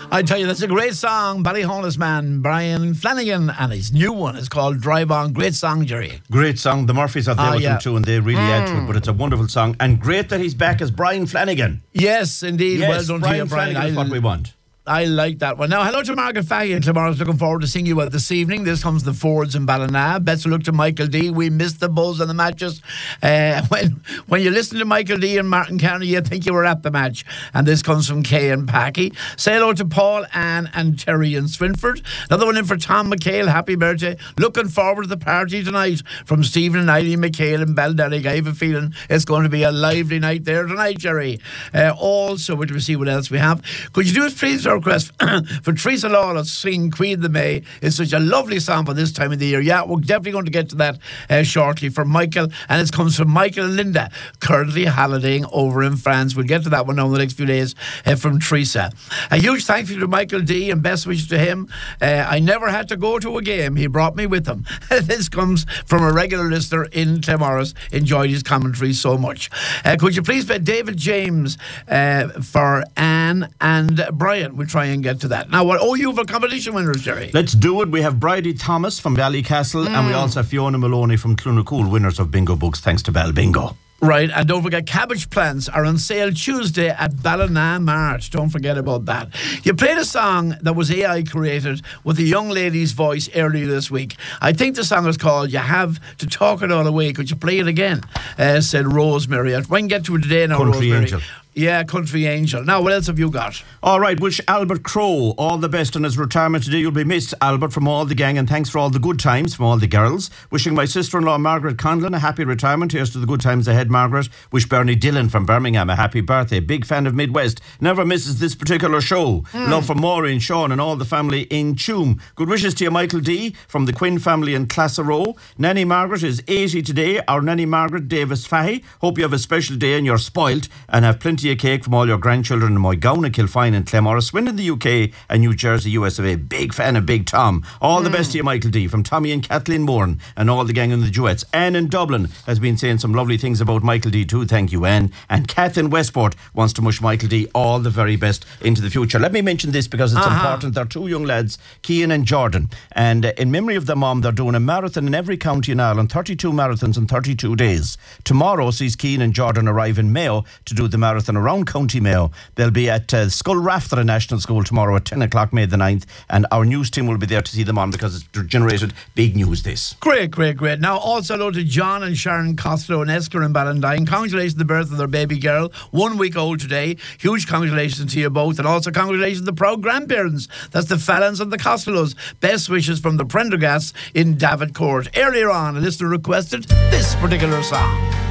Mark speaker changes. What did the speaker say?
Speaker 1: I tell you, that's a great song. Ballyhonus man, Brian Flanagan, and his new one is called Drive On. Great song, Jerry.
Speaker 2: Great song. The Murphys are there with him too, and they really add to it, but it's a wonderful song. And great that he's back as Brian Flanagan.
Speaker 1: Yes, indeed.
Speaker 2: Yes,
Speaker 1: well done to you, Brian.
Speaker 2: Flanagan is what we want.
Speaker 1: I like that one. Now, hello to Margaret Fahey in Clamorris. Looking forward to seeing you out this evening. This comes the Fords in Ballina. Best of luck to Michael D. We missed the Bulls and the matches. When you listen to Michael D. and Martin County, you think you were at the match. And this comes from Kay and Packy. Say hello to Paul, Ann and Terry in Swinford. Another one in for Tom McHale. Happy birthday. Looking forward to the party tonight from Stephen and Eileen McHale in Balderrick. I have a feeling it's going to be a lively night there tonight, Jerry. Also, we'll see what else we have. Could you do us please request for Teresa Lawless sing Queen the May? It's such a lovely song for this time of the year. Yeah, we're definitely going to get to that shortly from Michael, and it comes from Michael and Linda, currently holidaying over in France. We'll get to that one over the next few days from Teresa. A huge thank you to Michael D and best wishes to him. I never had to go to a game. He brought me with him. This comes from a regular listener in Clamorris. Enjoyed his commentary so much. Could you please play David James for Anne and Brian? We'll try and get to that. Now, what you for competition winners, Jerry?
Speaker 2: Let's do it. We have Bridie Thomas from Ballycastle and we also have Fiona Maloney from Clunacool, winners of Bingo Books, thanks to Bal Bingo.
Speaker 1: Right, and don't forget, cabbage plants are on sale Tuesday at Ballina Mart. Don't forget about that. You played a song that was AI created with a young lady's voice earlier this week. I think the song is called You Have to Talk It All Away. Could you play it again? Said Rosemary. I can get to it today now,
Speaker 2: Country
Speaker 1: Rosemary.
Speaker 2: Angel.
Speaker 1: Yeah, Country Angel. Now, what else have you got?
Speaker 2: All right, wish Albert Crow all the best on his retirement today. You'll be missed, Albert, from all the gang, and thanks for all the good times from all the girls. Wishing my sister-in-law, Margaret Conlon, a happy retirement. Here's to the good times ahead, Margaret. Wish Bernie Dillon from Birmingham a happy birthday. Big fan of Midwest. Never misses this particular show. Love for Maureen, Sean, and all the family in Tuam. Good wishes to you, Michael D. from the Quinn family in Classaro. Nanny Margaret is 80 today. Our Nanny Margaret Davis Fahey. Hope you have a special day and you're spoilt and have plenty of cake from all your grandchildren in Moygown, Kilfine and Clamorris, Swin in the UK and New Jersey, US of A. Big fan of Big Tom. All the best to you, Michael D. from Tommy and Kathleen Moran and all the gang in the duets. Anne in Dublin has been saying some lovely things about Michael D too. Thank you, Anne. And Kath in Westport wants to wish Michael D all the very best into the future. Let me mention this because it's important. They're two young lads, Cian and Jordan, and in memory of their mum, they're doing a marathon in every county in Ireland, 32 marathons in 32 days. Tomorrow sees Cian and Jordan arrive in Mayo to do the marathon around County Mayo. They'll be at Skullrafter National School tomorrow at 10 o'clock, May the 9th, and our news team will be there to see them on because it's generated big news this.
Speaker 1: Great. Now, also hello to John and Sharon Costello and Esker in Ballandine. Congratulations on the birth of their baby girl, 1 week old today. Huge congratulations to you both, and also congratulations to the proud grandparents. That's the Fallons and the Costellos. Best wishes from the Prendergasts in David Court. Earlier on, a listener requested this particular song.